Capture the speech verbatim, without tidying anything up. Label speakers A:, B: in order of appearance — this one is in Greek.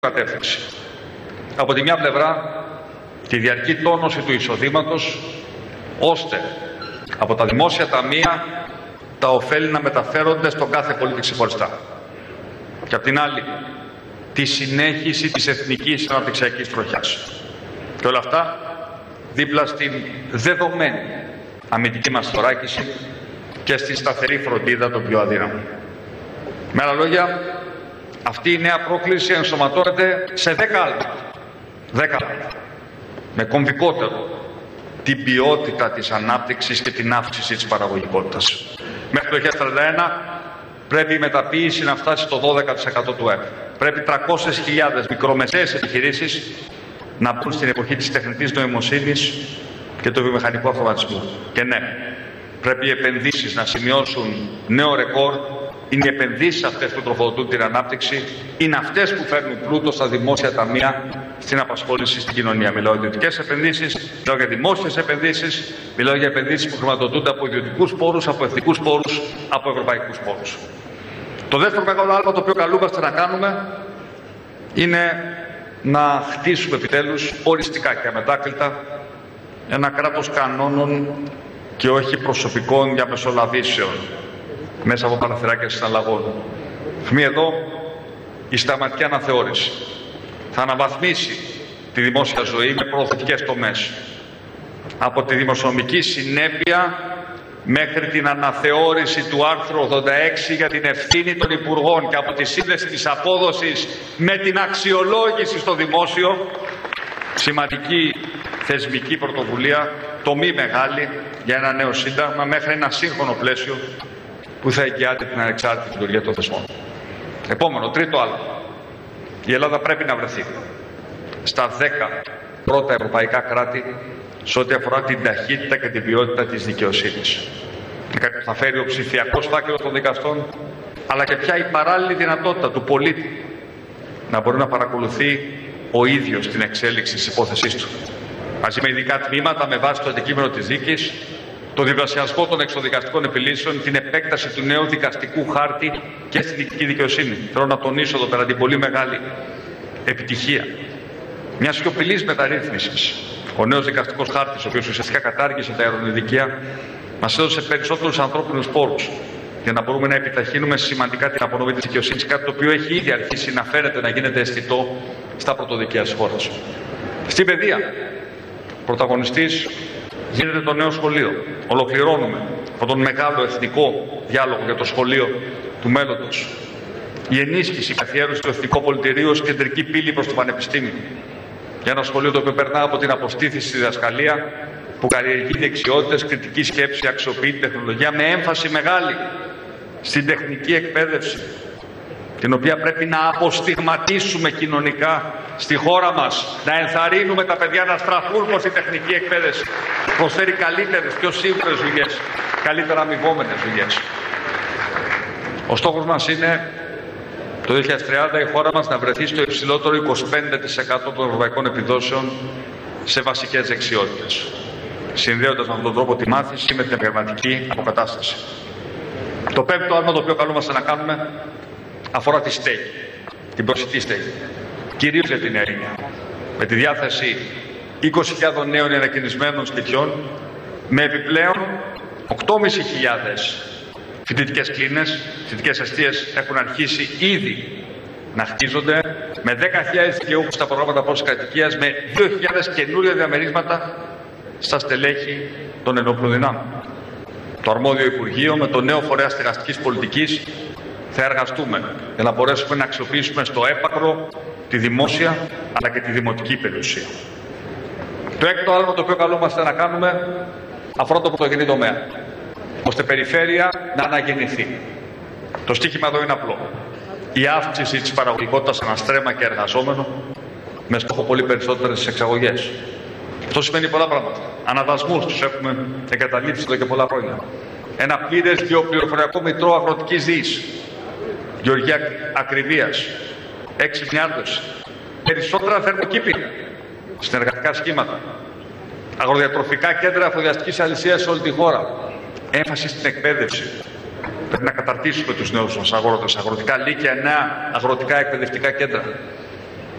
A: κατεύθυνση. Από τη μια πλευρά, τη διαρκή τόνωση του εισοδήματος, ώστε από τα δημόσια ταμεία τα ωφέλη να μεταφέρονται στον κάθε πολίτη ξεχωριστά. Και από την άλλη, τη συνέχιση της εθνικής αναπτυξιακής τροχιάς. Και όλα αυτά δίπλα στην δεδομένη αμυντική μας θωράκιση και στη σταθερή φροντίδα των πιο αδύναμων. Με άλλα λόγια, αυτή η νέα πρόκληση ενσωματώνεται σε δέκα άλλα. δέκα άλλα. Με κομβικότερο την ποιότητα της ανάπτυξης και την αύξηση της παραγωγικότητας. Μέχρι το δύο χιλιάδες τριάντα ένα πρέπει η μεταποίηση να φτάσει στο δώδεκα τοις εκατό του ΕΠ. Πρέπει τριακόσιες χιλιάδες μικρομεσαίες επιχειρήσεις να μπουν στην εποχή της τεχνητής νοημοσύνης και του βιομηχανικού αυτοματισμού. Και ναι, πρέπει οι επενδύσεις να σημειώσουν νέο ρεκόρ. Είναι οι επενδύσεις αυτές που τροφοδοτούν την ανάπτυξη, είναι αυτές που φέρνουν πλούτο στα δημόσια ταμεία, στην απασχόληση στην κοινωνία. Μιλάω για ιδιωτικές επενδύσεις, μιλάω για δημόσιες επενδύσεις, μιλάω για επενδύσεις που χρηματοδοτούνται από ιδιωτικούς πόρους, από εθνικούς πόρους, από ευρωπαϊκούς πόρους. Το δεύτερο μεγάλο άλμα το οποίο καλούμαστε να κάνουμε είναι να χτίσουμε επιτέλους οριστικά και αμετάκλητα ένα κράτος κανόνων και όχι προσωπικών διαμεσολαβήσεων μέσα από παραθυράκια συναλλαγών. Χμεί εδώ η σταματική αναθεώρηση. Θα αναβαθμίσει τη δημόσια ζωή με προωθητικές τομές. Από τη δημοσιονομική συνέπεια μέχρι την αναθεώρηση του άρθρου ογδόντα έξι για την ευθύνη των υπουργών και από τη σύνδεση της απόδοσης με την αξιολόγηση στο δημόσιο. Σημαντική θεσμική πρωτοβουλία, τομή μεγάλη για ένα νέο σύνταγμα μέχρι ένα σύγχρονο πλαίσιο που θα εγγυάται την ανεξάρτητη λειτουργία των θεσμών. Επόμενο, τρίτο άλλο. Η Ελλάδα πρέπει να βρεθεί στα δέκα πρώτα ευρωπαϊκά κράτη σε ό,τι αφορά την ταχύτητα και την ποιότητα της δικαιοσύνης. Θα φέρει ο ψηφιακός φάκελος των δικαστών, αλλά και πια η παράλληλη δυνατότητα του πολίτη να μπορεί να παρακολουθεί ο ίδιος την εξέλιξη της υπόθεσής του. Μαζί με ειδικά τμήματα με βάση το αντικείμενο της δίκης, το διπλασιασμό των εξωδικαστικών επιλύσεων, την επέκταση του νέου δικαστικού χάρτη και στη διοικητική δικαιοσύνη. Θέλω να τονίσω εδώ πέρα την πολύ μεγάλη επιτυχία μια σιωπηλής μεταρρύθμισης. Ο νέος δικαστικός χάρτης, ο οποίος ουσιαστικά κατάργησε τα αερονειδικεία, μας έδωσε περισσότερους ανθρώπινους πόρους για να μπορούμε να επιταχύνουμε σημαντικά την απονομή της δικαιοσύνης, κάτι το οποίο έχει ήδη αρχίσει να φαίνεται να γίνεται αισθητό στα πρωτοδικεία της χώρας. Στην παιδεία, πρωταγωνιστής γίνεται το νέο σχολείο. Ολοκληρώνουμε αυτόν τον μεγάλο εθνικό διάλογο για το σχολείο του μέλλοντος. Η ενίσχυση, η καθιέρωση του εθνικού πολιτηρίου ως κεντρική πύλη προς το πανεπιστήμιο. Για ένα σχολείο το οποίο περνά από την αποστήθηση στη διδασκαλία, που καλλιεργεί δεξιότητες, κριτική σκέψη, αξιοποιεί τεχνολογία, με έμφαση μεγάλη στην τεχνική εκπαίδευση, την οποία πρέπει να αποστιγματίσουμε κοινωνικά στη χώρα μας, να ενθαρρύνουμε τα παιδιά να στραφούν προς την τεχνική εκπαίδευση. Προσφέρει καλύτερες, πιο σίγουρες δουλειές, καλύτερα αμοιβόμενες δουλειές. Ο στόχος μας είναι το δύο χιλιάδες τριάντα η χώρα μας να βρεθεί στο υψηλότερο είκοσι πέντε τοις εκατό των ευρωπαϊκών επιδόσεων σε βασικές δεξιότητες, συνδέοντας με αυτόν τον τρόπο τη μάθηση με την επαγγελματική αποκατάσταση. Το πέμπτο άλμα το οποίο καλούμαστε να κάνουμε αφορά τη στέγη, την προσιτή στέγη, κυρίως για την έννοια, με τη διάθεση είκοσι χιλιάδες νέων ανακαινισμένων σπιτιών, με επιπλέον οκτώ χιλιάδες πεντακόσιες φοιτητικές κλίνες. Φοιτητικές εστίες έχουν αρχίσει ήδη να χτίζονται, με δέκα χιλιάδες δικαιούχους στα προγράμματα πρώτης κατοικίας, με δύο χιλιάδες καινούρια διαμερίσματα στα στελέχη των ενόπλων δυνάμεων. Το αρμόδιο Υπουργείο με το νέο φορέα στεγαστικής πολιτικής θα εργαστούμε για να μπορέσουμε να αξιοποιήσουμε στο έπακρο τη δημόσια αλλά και τη δημοτική περιουσία. Το έκτο άλμα το οποίο καλούμαστε να κάνουμε αφορά το πρωτογενή τομέα, ώστε περιφέρεια να αναγεννηθεί. Το στίχημα εδώ είναι απλό. Η αύξηση της παραγωγικότητας αναστρέμα και εργαζόμενο, με στόχο πολύ περισσότερες εξαγωγές. Αυτό σημαίνει πολλά πράγματα. Αναδασμούς τους έχουμε εγκαταλείψει εδώ και πολλά χρόνια. Ένα πλήρες γεωπληροφοριακό μητρό αγροτικής διοίκησης. Γεωργία ακριβίας. έξι μοιάρδες. Περισσότερα θερμοκήπια. Συνεργατικά σχήματα. Αγροδιατροφικά κέντρα εφοδιαστικής αλυσίας σε όλη τη χώρα. Έμφαση στην εκπαίδευση. Πρέπει να καταρτήσουμε τους νέους μας αγρότες, αγροτικά λύκεια, νέα αγροτικά εκπαιδευτικά κέντρα.